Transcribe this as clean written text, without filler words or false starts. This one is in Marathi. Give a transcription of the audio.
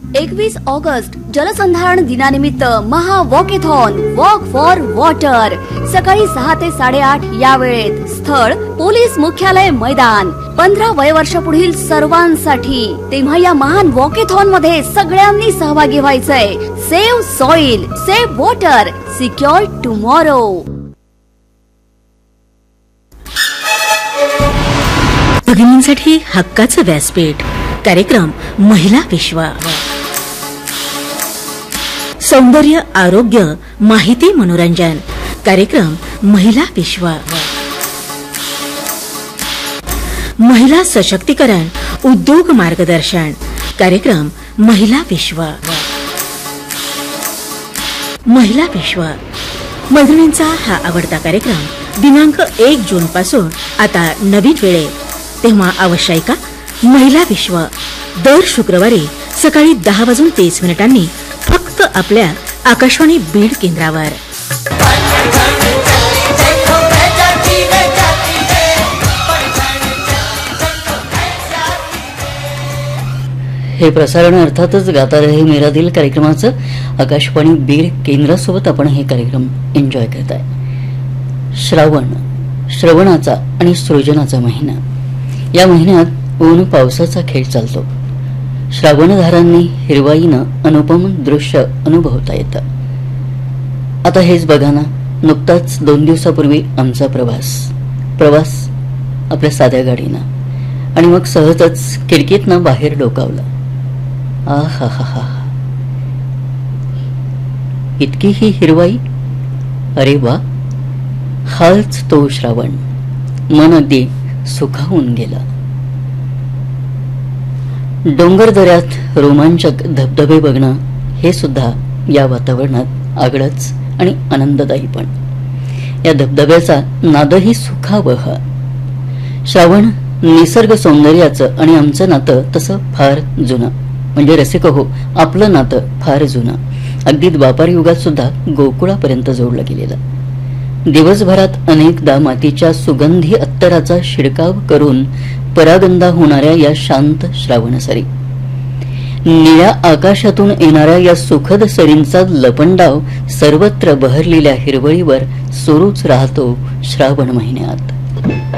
21 ऑगस्ट जलसंधारण दिनानिमित्त महा वॉकेथॉन वॉक फॉर वॉटर सकाळी 6 ते 8:30 या वेळेत. स्थळ पोलीस मुख्यालय मैदान. 15 वयवर्ष पुढील सर्वांसाठी. तेव्हा या महान वॉकेथॉन मध्ये सगळ्यांनी सहभागी व्हायचंय. Save soil, save water, secure tomorrow. भगिनींसाठी हक्काचं व्यासपीठ. कार्यक्रम महिला विश्व. सौंदर्य, आरोग्य, माहिती, मनोरंजन. कार्यक्रम महिला विश्व. महिला सशक्तीकरण, उद्योग मार्गदर्शन. कार्यक्रम महिला विश्व. महिला विश्व मैत्रिणींचा हा आवडता कार्यक्रम दिनांक 1 जून पासून आता नवीन वेळेत. तेव्हा अवश्य ऐका महिला विश्व दर शुक्रवारी सकाळी 10:30 फक्त आपल्या आकाशवाणी बीड केंद्रावर. हे प्रसारण अर्थातच गाता रहे मेरा दिल कार्यक्रमाचं आकाशवाणी बीड केंद्रासोबत आपण हे कार्यक्रम एन्जॉय करताय. श्रावणाचा आणि सृजनाचा महिना. या महिन्यात ऊन पावसाचा खेळ चालतो. श्रावणधारांनी हिरवाईनं अनुपम दृश्य अनुभवता येतं. आता हेच बघा ना, नुकताच 2 दिवसापूर्वी आमचा प्रवास आपल्या साध्या गाडीनं आणि मग सहजच खिडकीतनं बाहेर डोकावलं. आहा हा हा, इतकी ही हिरवाई. अरे वा, हाच तो श्रावण. मन अगदी सुखावून गेलं. डोंगर दऱ्यात रोमांचक धबधबे बघणं हे सुद्धा या वातावरणात आगळंच आणि आनंददायी. पण या धबधब्याचा नादही सुखावह. श्रावण निसर्ग सौंदर्याचं आणि आमचं नातं तसं फार जुनं. म्हणजे रसिक हो, आपलं नातं फार जुनं. अगदी द्वापार युगात सुद्धा गोकुळापर्यंत जोडलं गेलेलं. दिवसभरात अनेकदा मातीच्या सुगंधी अत्तराचा शिडकाव करून परागंदा होणाऱ्या या शांत श्रावणसरी, निळ्या आकाशातून येणाऱ्या या सुखद सरींचा लपंडाव सर्वत्र बहरलेल्या हिरवळीवर सुरूच राहतो श्रावण महिन्यात.